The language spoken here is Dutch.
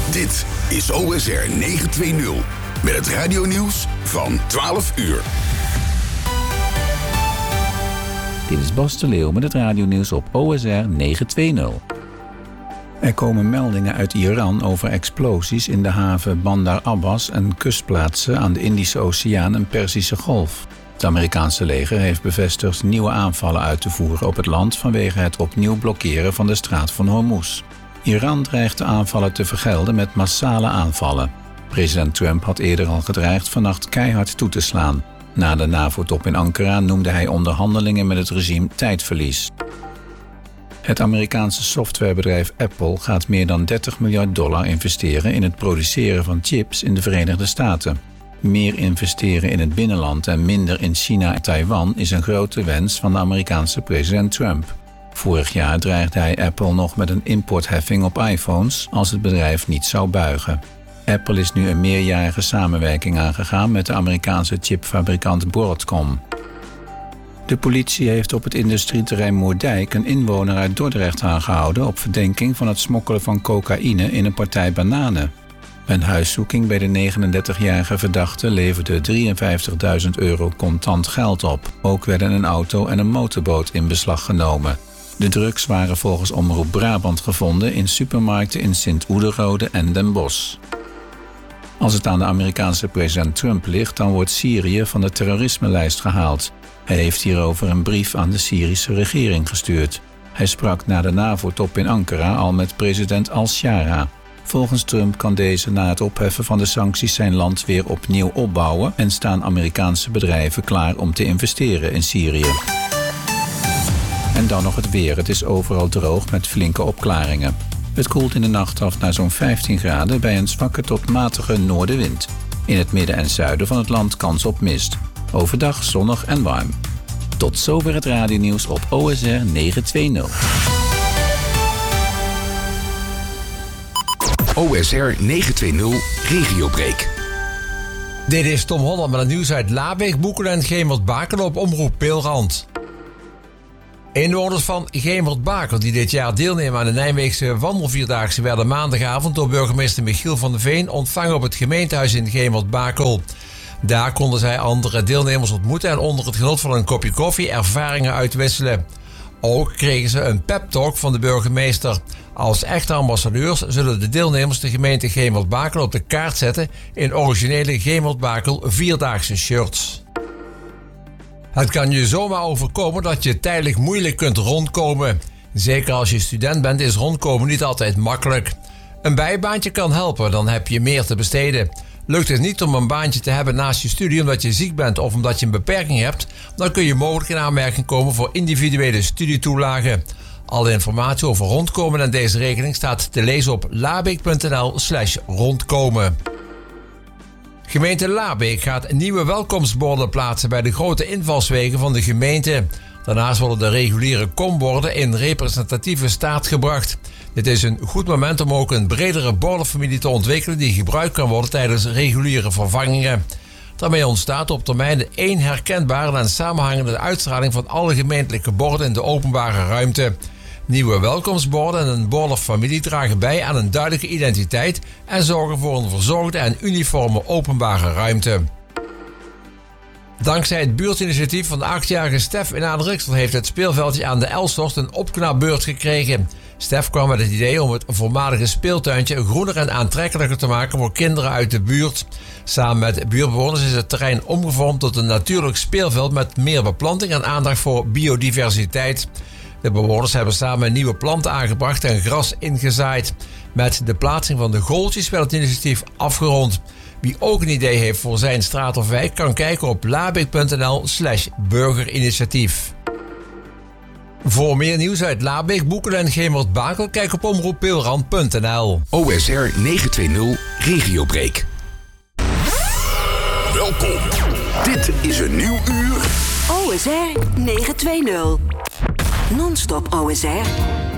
Dit is OSR 920 met het radionieuws van 12 uur. Dit is Bas de Leeuw met het radionieuws op OSR 920. Er komen meldingen uit Iran over explosies in de haven Bandar Abbas en kustplaatsen aan de Indische Oceaan en Perzische Golf. Het Amerikaanse leger heeft bevestigd nieuwe aanvallen uit te voeren op het land vanwege het opnieuw blokkeren van de straat van Hormuz. Iran dreigt de aanvallen te vergelden met massale aanvallen. President Trump had eerder al gedreigd vannacht keihard toe te slaan. Na de NAVO-top in Ankara noemde hij onderhandelingen met het regime tijdverlies. Het Amerikaanse softwarebedrijf Apple gaat meer dan $30 miljard investeren in het produceren van chips in de Verenigde Staten. Meer investeren in het binnenland en minder in China en Taiwan is een grote wens van de Amerikaanse president Trump. Vorig jaar dreigde hij Apple nog met een importheffing op iPhones als het bedrijf niet zou buigen. Apple is nu een meerjarige samenwerking aangegaan met de Amerikaanse chipfabrikant Broadcom. De politie heeft op het industrieterrein Moerdijk een inwoner uit Dordrecht aangehouden op verdenking van het smokkelen van cocaïne in een partij bananen. Een huiszoeking bij de 39-jarige verdachte leverde €53.000 contant geld op. Ook werden een auto en een motorboot in beslag genomen. De drugs waren volgens Omroep Brabant gevonden in supermarkten in Sint-Oederode en Den Bosch. Als het aan de Amerikaanse president Trump ligt, dan wordt Syrië van de terrorismelijst gehaald. Hij heeft hierover een brief aan de Syrische regering gestuurd. Hij sprak na de NAVO-top in Ankara al met president al-Shara. Volgens Trump kan deze na het opheffen van de sancties zijn land weer opnieuw opbouwen en staan Amerikaanse bedrijven klaar om te investeren in Syrië. En dan nog het weer. Het is overal droog met flinke opklaringen. Het koelt in de nacht af naar zo'n 15 graden bij een zwakke tot matige noordenwind. In het midden en zuiden van het land kans op mist. Overdag zonnig en warm. Tot zover het radionieuws op OSR 920. OSR 920 Regiobreak. Dit is Tom Holland met het nieuws uit Labeek, Boekelen en Gemert-Bakel op Omroep Peelrand. Inwoners van Gemert-Bakel die dit jaar deelnemen aan de Nijmeegse wandelvierdaagse werden maandagavond door burgemeester Michiel van der Veen ontvangen op het gemeentehuis in Gemert-Bakel. Daar konden zij andere deelnemers ontmoeten en onder het genot van een kopje koffie ervaringen uitwisselen. Ook kregen ze een pep-talk van de burgemeester. Als echte ambassadeurs zullen de deelnemers de gemeente Gemert-Bakel op de kaart zetten in originele Gemert-Bakel vierdaagse shirts. Het kan je zomaar overkomen dat je tijdelijk moeilijk kunt rondkomen. Zeker als je student bent is rondkomen niet altijd makkelijk. Een bijbaantje kan helpen, dan heb je meer te besteden. Lukt het niet om een baantje te hebben naast je studie omdat je ziek bent of omdat je een beperking hebt, dan kun je mogelijk in aanmerking komen voor individuele studietoelagen. Alle informatie over rondkomen en deze regeling staat te lezen op labeek.nl/rondkomen. Gemeente Labeek gaat nieuwe welkomstborden plaatsen bij de grote invalswegen van de gemeente. Daarnaast worden de reguliere komborden in representatieve staat gebracht. Dit is een goed moment om ook een bredere bordenfamilie te ontwikkelen die gebruikt kan worden tijdens reguliere vervangingen. Daarmee ontstaat op termijn één herkenbare en samenhangende uitstraling van alle gemeentelijke borden in de openbare ruimte. Nieuwe welkomstborden en een bordenfamilie dragen bij aan een duidelijke identiteit en zorgen voor een verzorgde en uniforme openbare ruimte. Dankzij het buurtinitiatief van de 8-jarige Stef in Aardrijksel heeft het speelveldje aan de Elshorst een opknapbeurt gekregen. Stef kwam met het idee om het voormalige speeltuintje groener en aantrekkelijker te maken voor kinderen uit de buurt. Samen met buurtbewoners is het terrein omgevormd tot een natuurlijk speelveld met meer beplanting en aandacht voor biodiversiteit. De bewoners hebben samen nieuwe planten aangebracht en gras ingezaaid. Met de plaatsing van de goaltjes werd het initiatief afgerond. Wie ook een idee heeft voor zijn straat of wijk kan kijken op labeek.nl/burgerinitiatief. Voor meer nieuws uit Labeek, Boekelen en Gemert-Bakel kijk op omroeppeelrand.nl. OSR 920 Regiobreak. Welkom. Dit is een nieuw uur. OSR 920. Non-stop OSR.